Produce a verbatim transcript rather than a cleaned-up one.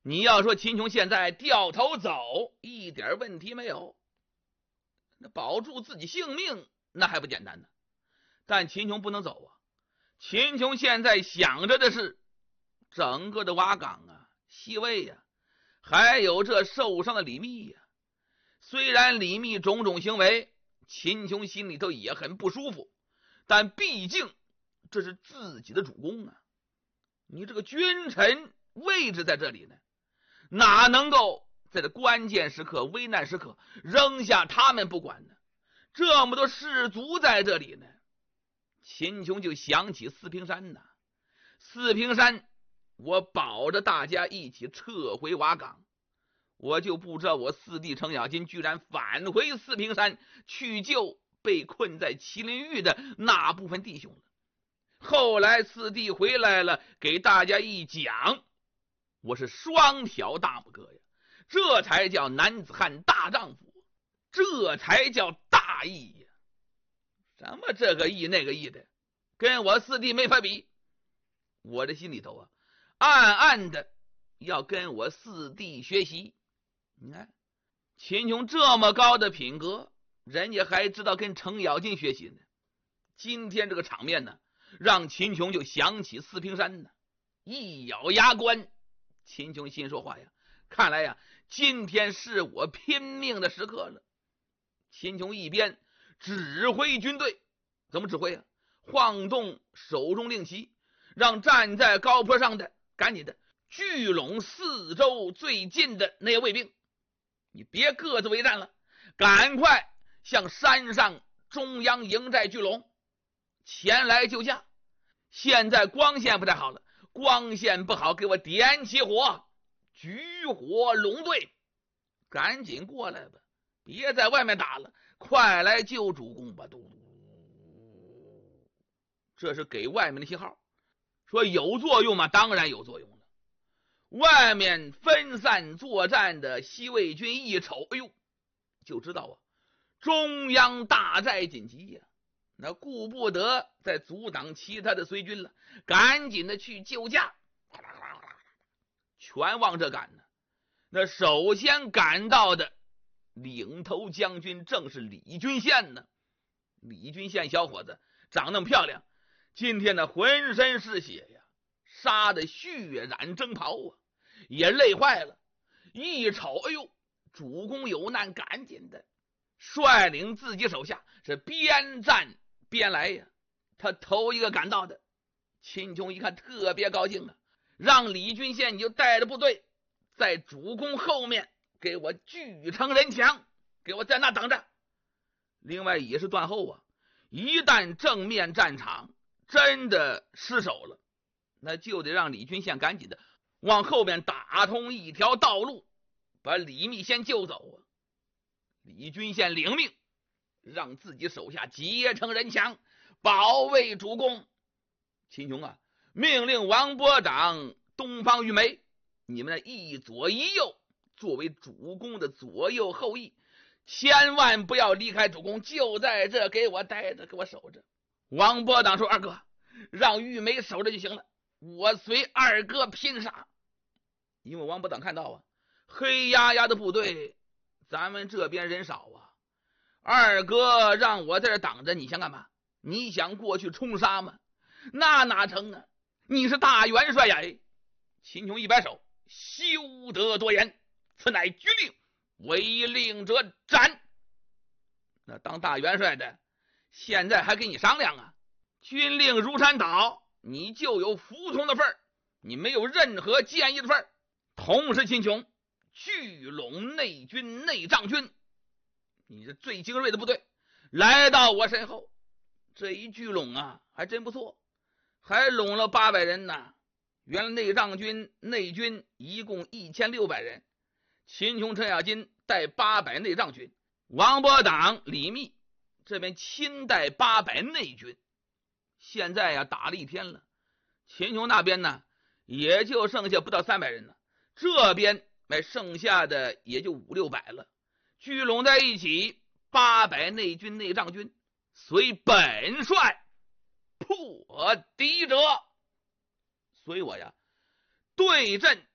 你要说秦琼现在掉头走，一点问题没有，那保住自己性命那还不简单呢。但秦琼不能走啊，秦琼现在想着的是整个的瓦岗啊、西魏呀、啊，还有这受伤的李密呀、啊。虽然李密种种行为秦琼心里头也很不舒服，但毕竟这是自己的主公啊，你这个君臣位置在这里呢，哪能够在这关键时刻、危难时刻扔下他们不管呢？这么多士卒在这里呢。秦琼就想起四平山呐，四平山我保着大家一起撤回瓦岗，我就不知道我四弟程咬金居然返回四平山去救被困在麒麟峪的那部分弟兄了。后来四弟回来了，给大家一讲，我是双挑大拇哥呀，这才叫男子汉大丈夫，这才叫大义呀。什么这个义那个义的，跟我四弟没法比。我这心里头啊，暗暗的要跟我四弟学习。你看秦琼这么高的品格，人家还知道跟程咬金学习呢。今天这个场面呢，让秦琼就想起四平山呢，一咬牙关，秦琼心说话呀，看来呀，今天是我拼命的时刻了。秦琼一边指挥军队，怎么指挥啊？晃动手中令旗，让站在高坡上的赶紧的聚拢四周最近的那些卫兵，你别各自为战了，赶快向山上中央营寨聚拢，前来救驾。现在光线不太好了，光线不好，给我点起火，举火拢队，赶紧过来吧，别在外面打了，快来救主公吧！嘟，这是给外面的信号，说有作用吗？当然有作用了。外面分散作战的西魏军一瞅，哎呦，就知道啊，中央大寨紧急呀、啊，那顾不得再阻挡其他的隋军了，赶紧的去救驾，全往这赶呢。那首先赶到的领头将军正是李君宪呢。李君宪小伙子长那么漂亮，今天呢浑身是血呀，杀得血染征袍啊，也累坏了。一瞅，哎呦，主公有难，赶紧的率领自己手下是边战边来呀。他头一个赶到的，秦琼一看特别高兴啊，让李君宪你就带着部队在主公后面给我聚成人墙，给我在那等着。另外也是断后啊，一旦正面战场真的失守了，那就得让李君宪赶紧的往后面打通一条道路，把李密先救走啊。李君宪领命，让自己手下结成人墙，保卫主公。秦琼啊，命令王伯长、东方玉梅，你们的一左一右作为主公的左右后裔，千万不要离开主公，就在这给我待着，给我守着。王伯长说，二哥，让玉梅守着就行了，我随二哥拼杀。因为王伯长看到啊，黑压压的部队，咱们这边人少啊，二哥让我在这挡着，你想干嘛？你想过去冲杀吗？那哪成啊，你是大元帅呀！秦琼一摆手，休得多言，此乃军令，违令者斩。那当大元帅的现在还跟你商量啊？军令如山倒，你就有服从的份儿，你没有任何建议的份儿。同时秦琼聚拢内军内帐军，你这最精锐的部队来到我身后，这一聚拢啊还真不错，还拢了八百人呢。原来内帐军内军一共一千六百人，秦琼程咬金带八百内帐军，王伯党李密这边亲带八百内军。现在呀打了一天了，秦琼那边呢也就剩下不到三百人了，这边哎剩下的也就五六百了，聚拢在一起，八百内军内帐军，随本帅破敌者。所以我呀对阵